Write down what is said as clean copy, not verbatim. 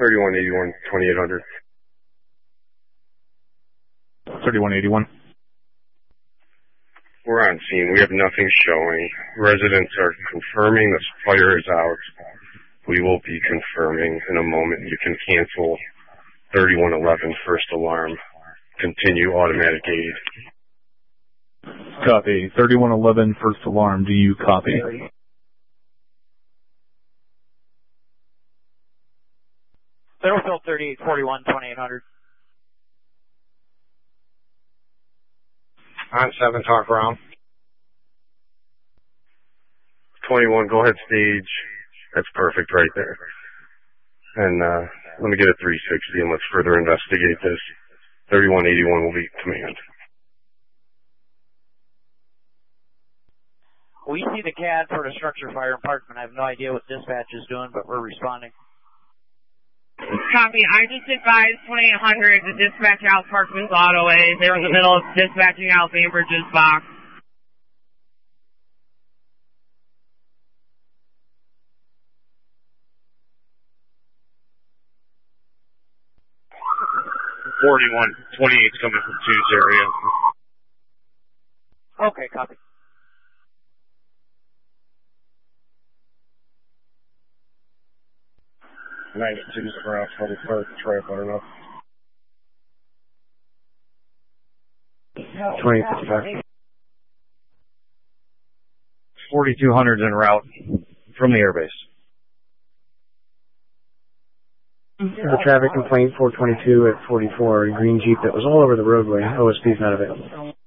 3181, 2800. 3181. We're on scene. We have nothing showing. Residents are confirming the fire is out. We will be confirming in a moment. You can cancel 3111 first alarm. Continue automatic aid. Copy. 3111 first alarm. Do you copy? Battlefield 3841, 2800. On 7, talk around. 21, go ahead, stage. That's perfect right there. And let me get a 360 and let's further investigate this. 3181 will be command. We see the CAD for the structure fire in Parkman. I have no idea what dispatch is doing, but we're responding. Copy. I just advised 2800 to dispatch out Parkman's Autoways. They were in the middle of dispatching out Bainbridge's box. .41, 28's coming from 2's area. Okay, copy. Nice to around 23rd, Troy Buttermilk. 2855. 4200's en route from the airbase. The traffic complaint 422 at 44, a green Jeep that was all over the roadway. OSP's not available.